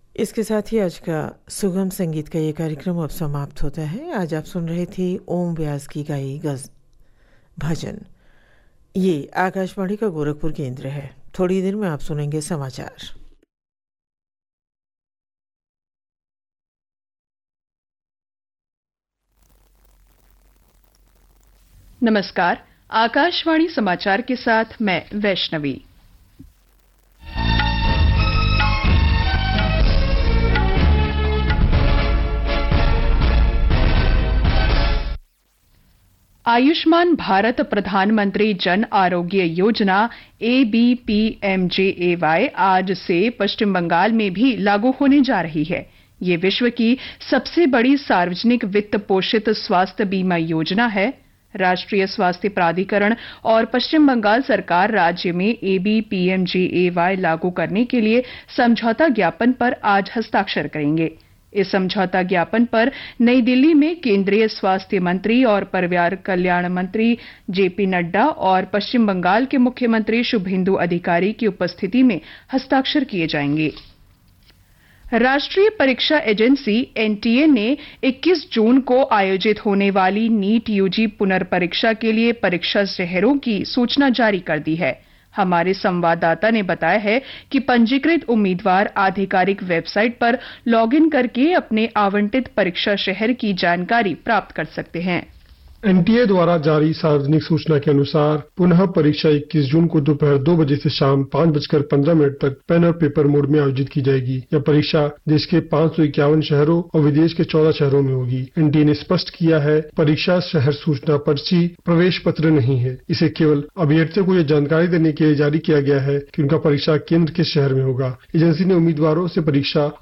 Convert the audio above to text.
इसके साथ ही आज का सुगम संगीत का ये कार्यक्रम अब समाप्त होता है। आज आप सुन रहे थे ओम व्यास की गाई भजन। ये आकाशवाणी का गोरखपुर केंद्र है। थोड़ी देर में आप सुनेंगे समाचार। नमस्कार, आकाशवाणी समाचार के साथ मैं वैष्णवी। आयुष्मान भारत प्रधानमंत्री जन आरोग्य योजना ABPMJAY आज से पश्चिम बंगाल में भी लागू होने जा रही है। ये विश्व की सबसे बड़ी सार्वजनिक वित्त पोषित स्वास्थ्य बीमा योजना है। राष्ट्रीय स्वास्थ्य प्राधिकरण और पश्चिम बंगाल सरकार राज्य में ABPMJAY लागू करने के लिए समझौता ज्ञापन पर आज हस्ताक्षर करेंगे। इस समझौता ज्ञापन पर नई दिल्ली में केंद्रीय स्वास्थ्य मंत्री और परिवार कल्याण मंत्री JP नड्डा और पश्चिम बंगाल के मुख्यमंत्री शुभेंदु अधिकारी की उपस्थिति में हस्ताक्षर किए जाएंगे। राष्ट्रीय परीक्षा एजेंसी NTA ने 21 जून को आयोजित होने वाली नीट UG पुनर्परीक्षा के लिए परीक्षा शहरों की सूचना जारी कर दी है। हमारे संवाददाता ने बताया है कि पंजीकृत उम्मीदवार आधिकारिक वेबसाइट पर लॉगिन करके अपने आवंटित परीक्षा शहर की जानकारी प्राप्त कर सकते हैं। NTA द्वारा जारी सार्वजनिक सूचना के अनुसार पुनः परीक्षा 21 जून को दोपहर 2 बजे से शाम 5:15 तक पेन और पेपर मोड में आयोजित की जाएगी। यह परीक्षा देश के 551 शहरों और विदेश के 14 शहरों में होगी। NTA ने स्पष्ट किया है, परीक्षा शहर सूचना पर्ची प्रवेश पत्र नहीं है। इसे केवल अभ्यर्थियों को यह जानकारी देने के लिए जारी किया गया है कि उनका परीक्षा केंद्र किस शहर में होगा। एजेंसी ने उम्मीदवारों से परीक्षा